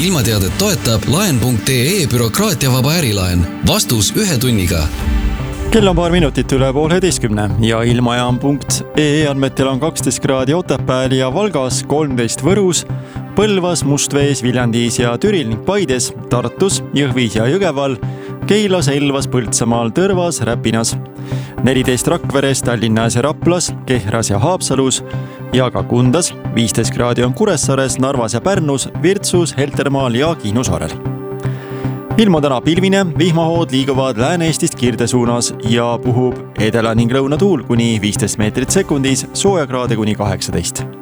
ilmateadet toetab laen.ee bürokraatiavaba ärilaen. Vastus 1 tunniga. Kell on paar minutit üle 11:30 ja ilmajaam.ee andmetel on 12 kraadi Otepääl ja Valgas, 13 Võrus, Põlvas, Mustvees, Viljandis ja Türil ning Paides, Tartus, Jõhvis ja Jõgeval, Keilas, Elvas, Põltsamaal, Tõrvas, Räpinas, 14 Rakveres, Tallinnas ja Raplas, Kehras ja Haapsalus ja ka Kundas, 15 kraadi on Kuressaares, Narvas ja Pärnus, Virtsus, Heltermaal ja Kihnu saarel. Ilm on täna pilvine, vihmahood liiguvad Lääne-Eestist Kirde suunas ja puhub edela ning lõunatuul kuni 15 meetrit sekundis, soojakraade kuni 18.